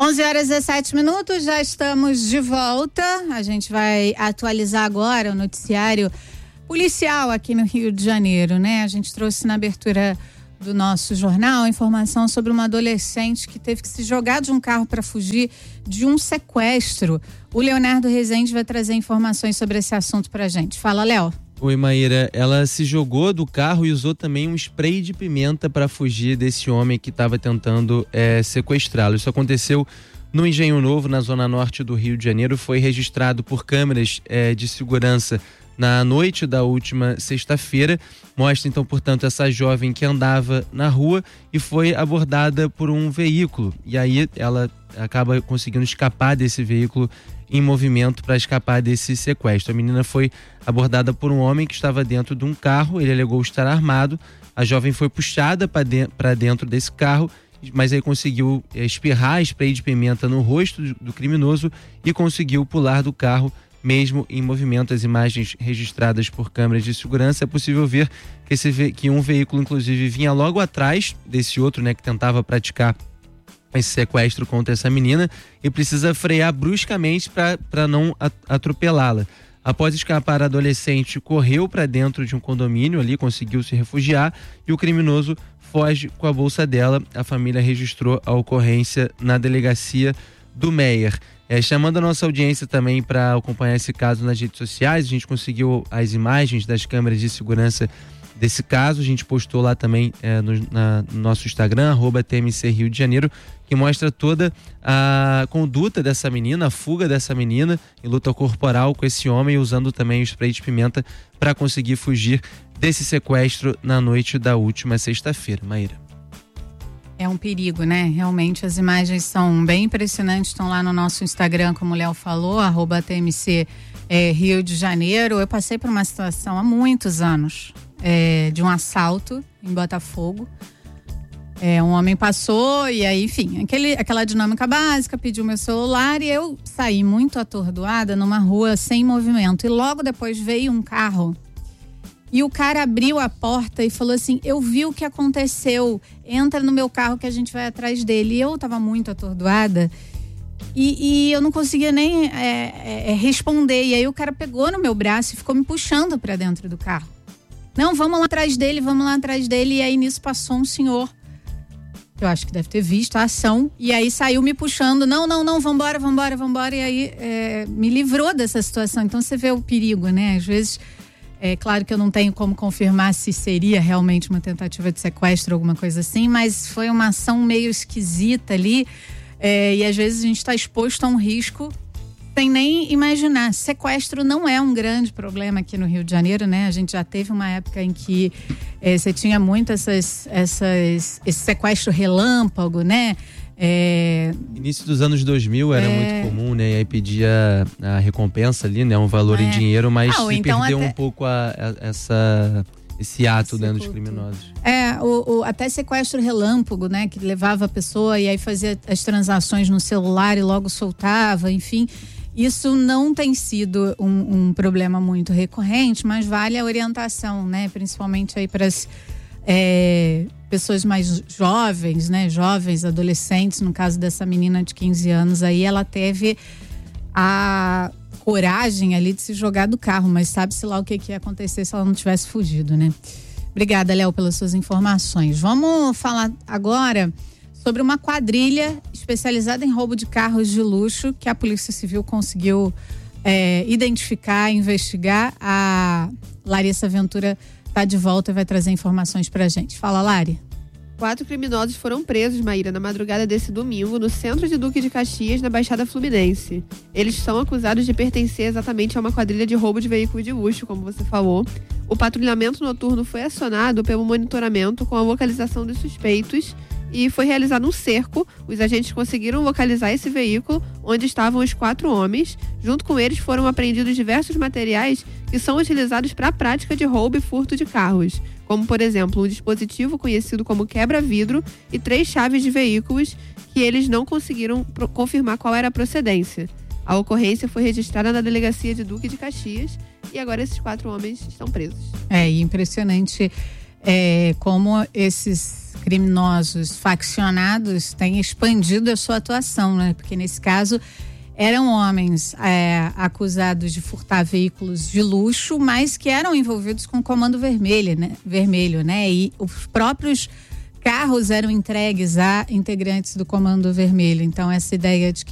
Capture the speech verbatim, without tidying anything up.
onze horas e dezessete minutos, já estamos de volta. A gente vai atualizar agora o noticiário policial aqui no Rio de Janeiro, né? A gente trouxe na abertura do nosso jornal informação sobre uma adolescente que teve que se jogar de um carro para fugir de um sequestro. O Leonardo Rezende vai trazer informações sobre esse assunto pra gente. Fala, Léo. Oi, Maíra. Ela se jogou do carro e usou também um spray de pimenta para fugir desse homem que estava tentando é, sequestrá-lo. Isso aconteceu no Engenho Novo, na zona norte do Rio de Janeiro. Foi registrado por câmeras é, de segurança na noite da última sexta-feira. Mostra então, portanto, essa jovem que andava na rua e foi abordada por um veículo. E aí ela acaba conseguindo escapar desse veículo em movimento para escapar desse sequestro. A menina foi abordada por um homem que estava dentro de um carro. Ele alegou estar armado. A jovem foi puxada para dentro desse carro, mas aí conseguiu espirrar spray de pimenta no rosto do criminoso e conseguiu pular do carro mesmo em movimento. As imagens registradas por câmeras de segurança, é possível ver que, esse, que um veículo inclusive vinha logo atrás desse outro, né, que tentava praticar esse sequestro contra essa menina e precisa frear bruscamente para não atropelá-la. Após escapar, a adolescente correu para dentro de um condomínio ali, conseguiu se refugiar e o criminoso foge com a bolsa dela. A família registrou a ocorrência na delegacia do Meier. É, chamando a nossa audiência também para acompanhar esse caso nas redes sociais. A gente conseguiu as imagens das câmeras de segurança desse caso, a gente postou lá também é, no, na, no nosso Instagram, arroba T M C Rio de Janeiro, que mostra toda a conduta dessa menina, a fuga dessa menina em luta corporal com esse homem, usando também o spray de pimenta para conseguir fugir desse sequestro na noite da última sexta-feira. Maíra. É um perigo, né? Realmente as imagens são bem impressionantes, estão lá no nosso Instagram, como o Léo falou, arroba T M C é, Rio de Janeiro. Eu passei por uma situação há muitos anos, é, de um assalto em Botafogo. É, um homem passou e aí, enfim, aquele, aquela dinâmica básica, pediu meu celular e eu saí muito atordoada numa rua sem movimento. E logo depois veio um carro e o cara abriu a porta e falou assim: eu vi o que aconteceu, entra no meu carro que a gente vai atrás dele. E eu tava muito atordoada e, e eu não conseguia nem é, é, responder. E aí o cara pegou no meu braço e ficou me puxando pra dentro do carro. Não, vamos lá atrás dele, vamos lá atrás dele. E aí nisso passou um senhor, eu acho que deve ter visto a ação, e aí saiu me puxando, não, não, não, vambora, vambora, vambora, e aí é, me livrou dessa situação. Então você vê o perigo, né? Às vezes, é claro que eu não tenho como confirmar se seria realmente uma tentativa de sequestro ou alguma coisa assim, mas foi uma ação meio esquisita ali, é, e às vezes a gente está exposto a um risco sem nem imaginar. Sequestro não é um grande problema aqui no Rio de Janeiro, né? A gente já teve uma época em que é, você tinha muito essas, essas, esse sequestro relâmpago, né? É... Início dos anos dois mil era é... muito comum, né? E aí pedia a recompensa ali, né? Um valor é. em dinheiro, mas ah, se então perdeu até... um pouco a, a, essa... esse ato dentro dos criminosos. É, o, o, até sequestro relâmpago, né? Que levava a pessoa e aí fazia as transações no celular e logo soltava, enfim. Isso não tem sido um, um problema muito recorrente, mas vale a orientação, né? Principalmente aí para as é, pessoas mais jovens, né? Jovens, adolescentes, no caso dessa menina de quinze anos aí, ela teve a coragem ali de se jogar do carro, mas sabe-se lá o que, que ia acontecer se ela não tivesse fugido, né? Obrigada, Léo, pelas suas informações. Vamos falar agora sobre uma quadrilha especializada em roubo de carros de luxo que a Polícia Civil conseguiu é, identificar, investigar. A Larissa Ventura está de volta e vai trazer informações pra gente. Fala, Lari. Quatro criminosos foram presos, Maíra, na madrugada desse domingo, no centro de Duque de Caxias, na Baixada Fluminense. Eles são acusados de pertencer exatamente a uma quadrilha de roubo de veículos de luxo, como você falou. O patrulhamento noturno foi acionado pelo monitoramento com a localização dos suspeitos e foi realizado um cerco. Os agentes conseguiram localizar esse veículo, onde estavam os quatro homens. Junto com eles foram apreendidos diversos materiais que são utilizados para a prática de roubo e furto de carros, como, por exemplo, um dispositivo conhecido como quebra-vidro e três chaves de veículos que eles não conseguiram pro- confirmar qual era a procedência. A ocorrência foi registrada na delegacia de Duque de Caxias e agora esses quatro homens estão presos. É impressionante é, como esses criminosos faccionados têm expandido a sua atuação, né? Porque nesse caso eram homens é, acusados de furtar veículos de luxo, mas que eram envolvidos com o Comando Vermelho, né? Vermelho, né? E os próprios carros eram entregues a integrantes do Comando Vermelho. Então, essa ideia de que